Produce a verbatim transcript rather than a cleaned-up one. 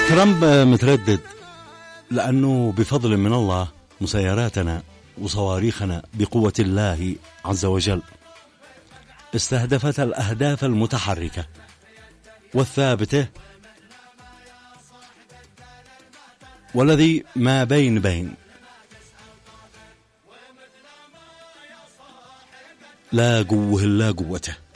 ترامب متردد لأنه بفضل من الله مسيراتنا وصواريخنا بقوة الله عز وجل استهدفت الأهداف المتحركة والثابتة والذي ما بين بين لا قوه إلا قوته.